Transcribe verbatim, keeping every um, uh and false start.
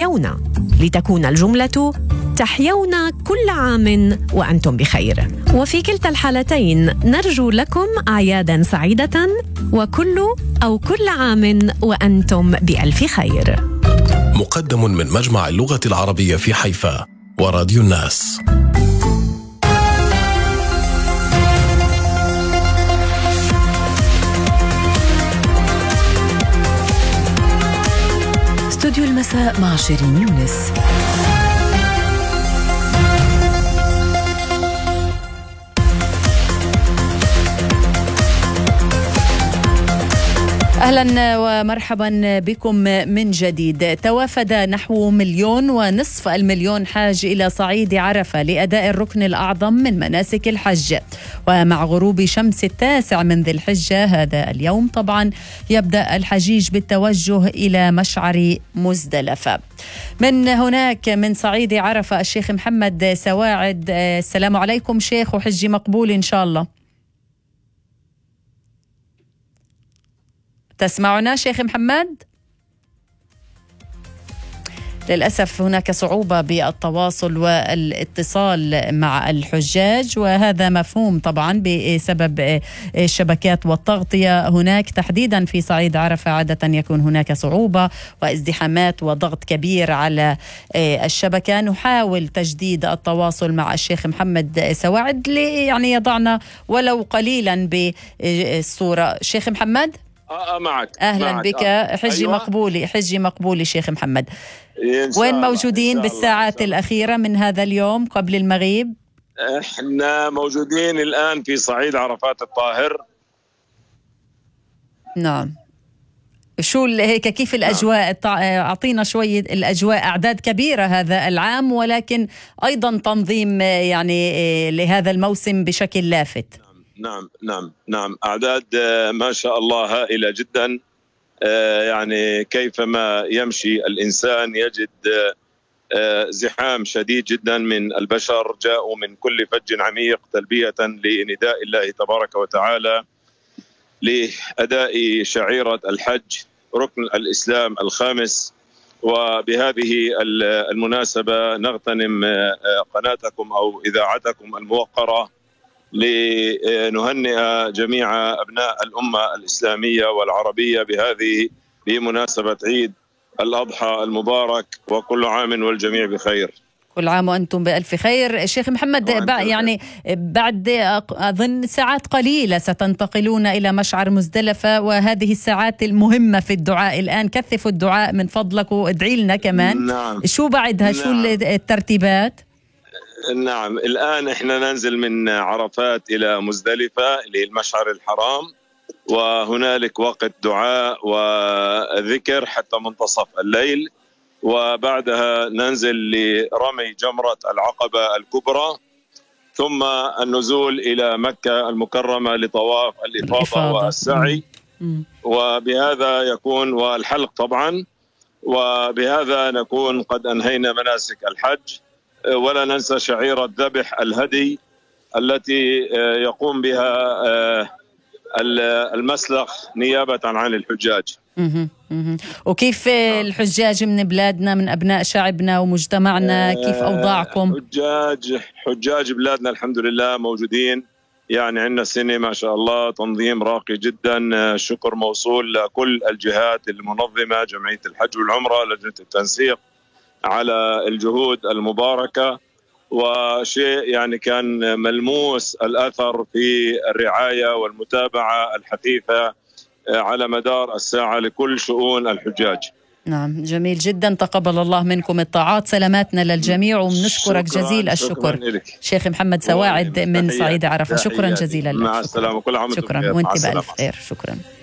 تحيون، لتكون الجملة تحيون كل عام وأنتم بخير. وفي كلتا الحالتين نرجو لكم أعيادا سعيدة، وكل أو كل عام وأنتم بألف خير. مقدم من مجمع اللغة العربية في حيفا وراديو الناس. استوديو المساء مع شيرين يونس. أهلا ومرحبا بكم من جديد. توافد نحو مليون ونصف المليون حاج إلى صعيد عرفة لأداء الركن الأعظم من مناسك الحج، ومع غروب شمس التاسع من ذي الحجة هذا اليوم طبعا يبدأ الحجيج بالتوجه إلى مشعر مزدلفة. من هناك من صعيد عرفة الشيخ محمد سواعد. السلام عليكم شيخ، وحجي مقبول إن شاء الله. تسمعنا شيخ محمد؟ للأسف هناك صعوبة بالتواصل والاتصال مع الحجاج، وهذا مفهوم طبعا بسبب الشبكات والتغطية هناك تحديدا في صعيد عرفة. عادة يكون هناك صعوبة وازدحامات وضغط كبير على الشبكة. نحاول تجديد التواصل مع الشيخ محمد سواعد لي يعني يضعنا ولو قليلا بالصورة. شيخ محمد آه معك. أهلا معك. بك. حجي أيوة. مقبولي حجي مقبولي شيخ محمد. وين موجودين بالساعات الأخيرة من هذا اليوم قبل المغيب؟ احنا موجودين الآن في صعيد عرفات الطاهر. نعم. شو هيك كيف الأجواء؟ أعطينا شوية الأجواء. أعداد كبيرة هذا العام، ولكن أيضا تنظيم يعني لهذا الموسم بشكل لافت. نعم نعم نعم أعداد ما شاء الله هائلة جدا. يعني كيفما يمشي الإنسان يجد زحام شديد جدا من البشر، جاءوا من كل فج عميق تلبية لنداء الله تبارك وتعالى لأداء شعيرة الحج ركن الإسلام الخامس. وبهذه المناسبة نغتنم قناتكم أو إذاعتكم الموقرة لنهنئ جميع أبناء الأمة الإسلامية والعربية بهذه بمناسبة عيد الأضحى المبارك، وكل عام والجميع بخير. كل عام وأنتم بألف خير. شيخ محمد يعني بعد أظن ساعات قليلة ستنتقلون إلى مشعر مزدلفة، وهذه الساعات المهمة في الدعاء الآن. كثفوا الدعاء من فضلك وادعي لنا كمان. نعم. شو بعدها؟ نعم. شو الترتيبات؟ نعم الآن إحنا ننزل من عرفات إلى مزدلفة للمشعر الحرام، وهنالك وقت دعاء وذكر حتى منتصف الليل، وبعدها ننزل لرمي جمرة العقبة الكبرى، ثم النزول إلى مكة المكرمة لطواف الإفاضة, الإفاضة. والسعي. م- وبهذا يكون والحلق طبعا، وبهذا نكون قد أنهينا مناسك الحج. ولا ننسى شعيرة ذبح الهدي التي يقوم بها المسلخ نيابة عن الحجاج. وكيف الحجاج من بلادنا، من أبناء شعبنا ومجتمعنا، كيف أوضاعكم؟ حجاج حجاج بلادنا الحمد لله موجودين، يعني عندنا سنة ما شاء الله تنظيم راقي جدا. شكر موصول لكل الجهات المنظمة، جمعية الحج والعمرة، لجنة التنسيق، على الجهود المباركة. وشيء يعني كان ملموس الأثر في الرعاية والمتابعة الحثيثة على مدار الساعة لكل شؤون الحجاج. نعم جميل جدا. تقبل الله منكم الطاعات. سلاماتنا للجميع، وبنشكرك جزيل الشكر شيخ محمد سواعد من صعيد عرفة. شكرا جزيلا لك. مع السلامة. كل عام شكرا وانت بألف خير. شكرا.